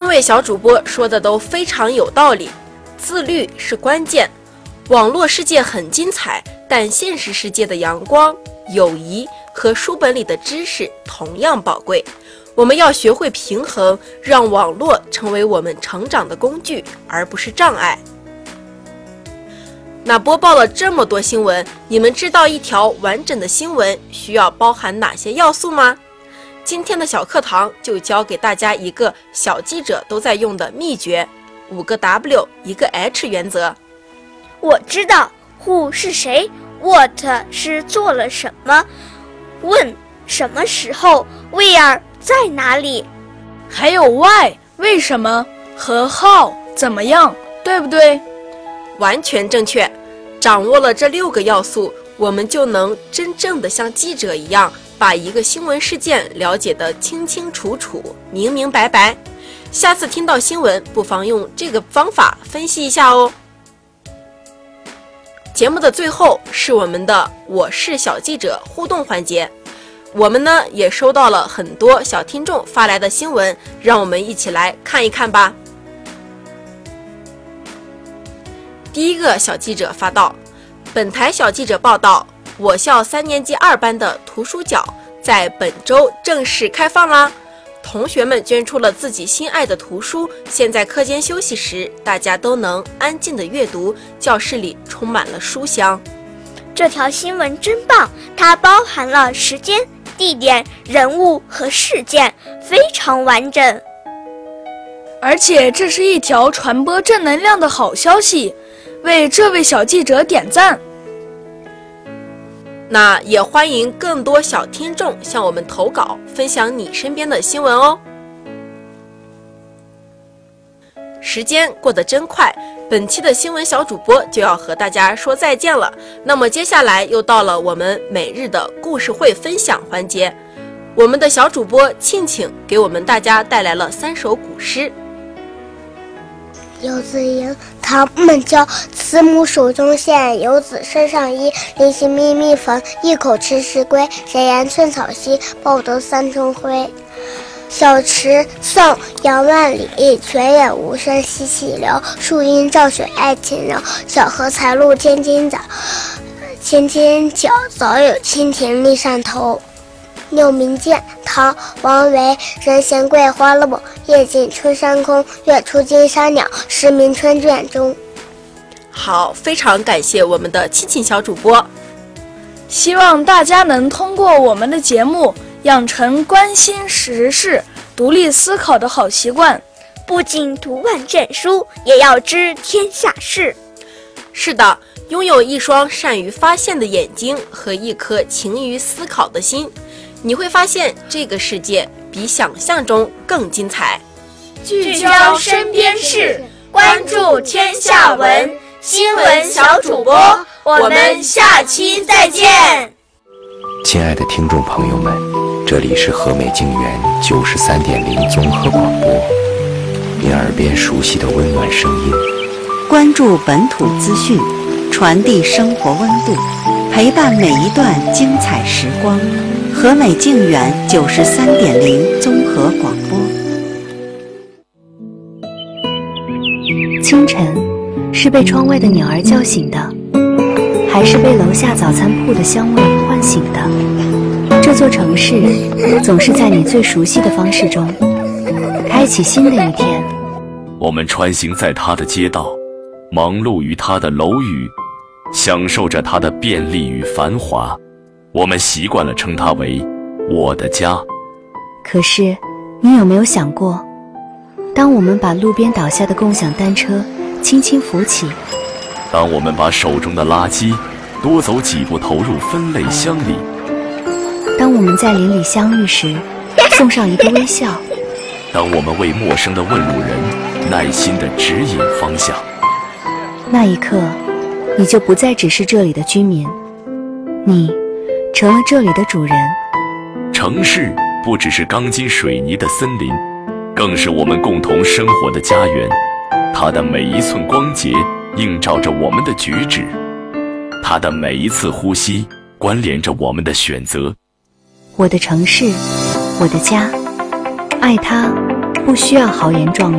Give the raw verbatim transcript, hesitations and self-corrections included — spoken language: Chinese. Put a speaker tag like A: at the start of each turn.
A: 位小主播说的都非常有道理，自律是关键。网络世界很精彩，但现实世界的阳光、友谊和书本里的知识同样宝贵。我们要学会平衡，让网络成为我们成长的工具，而不是障碍。那播报了这么多新闻，你们知道一条完整的新闻需要包含哪些要素吗？今天的小课堂就教给大家一个小记者都在用的秘诀，五个 W 一个 H 原则。
B: 我知道 Who 是谁， What 是做了什么， When 什么时候， Where 在哪里，
C: 还有 Why 为什么和 How 怎么样，对不对？
A: 完全正确。掌握了这六个要素，我们就能真正的像记者一样，把一个新闻事件了解得清清楚楚、明明白白。下次听到新闻，不妨用这个方法分析一下哦。节目的最后是我们的我是小记者互动环节，我们呢也收到了很多小听众发来的新闻，让我们一起来看一看吧。第一个小记者发到，本台小记者报道，我校三年级二班的图书角在本周正式开放啦！同学们捐出了自己心爱的图书，现在课间休息时，大家都能安静的阅读，教室里充满了书香。
B: 这条新闻真棒，它包含了时间、地点、人物和事件，非常完整。
C: 而且这是一条传播正能量的好消息，为这位小记者点赞。
A: 那也欢迎更多小听众向我们投稿，分享你身边的新闻哦。时间过得真快，本期的新闻小主播就要和大家说再见了。那么接下来又到了我们每日的故事会分享环节，我们的小主播庆庆给我们大家带来了三首古诗。
D: 游子吟，唐·孟郊。慈母手中线，游子身上衣。临行密密缝，一口吃食归。谁言寸草心，报得三春晖。小池宋·杨万里。泉眼无声惜细流，树阴照雪爱晴柔。小荷才露尖尖角，尖尖角早有蜻蜓立上头。六民剑，唐·王维。人闲桂花落，夜静春山空。月出惊山鸟，时鸣春卷中。
A: 好，非常感谢我们的庆庆小主播。
C: 希望大家能通过我们的节目，养成关心时事、独立思考的好习惯。
B: 不仅读万卷书，也要知天下事。
A: 是的，拥有一双善于发现的眼睛和一颗勤于思考的心，你会发现这个世界比想象中更精彩。
B: 聚焦身边事，关注天下文，新闻小主播，我们下期再见。
E: 亲爱的听众朋友们，这里是和美静园九十三点零综合广播，您耳边熟悉的温暖声音。
F: 关注本土资讯，传递生活温度，陪伴每一段精彩时光。和美静园九十三点零综合广播。
G: 清晨，是被窗外的鸟儿叫醒的，还是被楼下早餐铺的香味唤醒的？这座城市总是在你最熟悉的方式中，开启新的一天。
H: 我们穿行在它的街道，忙碌于它的楼宇，享受着它的便利与繁华。我们习惯了称它为我的家。
G: 可是，你有没有想过，当我们把路边倒下的共享单车轻轻扶起，
H: 当我们把手中的垃圾多走几步投入分类箱里，
G: 当我们在邻里相遇时送上一个微笑，
H: 当我们为陌生的问路人耐心地指引方向，
G: 那一刻，你就不再只是这里的居民，你成了这里的主人。
H: 城市不只是钢筋水泥的森林，更是我们共同生活的家园。它的每一寸光洁映照着我们的举止，它的每一次呼吸关联着我们的选择。
G: 我的城市，我的家，爱它不需要豪言壮语。